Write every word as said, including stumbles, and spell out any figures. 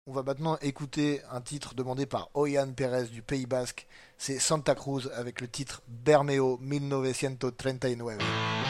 On va maintenant écouter un titre demandé par Oyan Pérez du Pays Basque. C'est Santa Cruz avec le titre Bermeo mille novecientos treinta y nueve.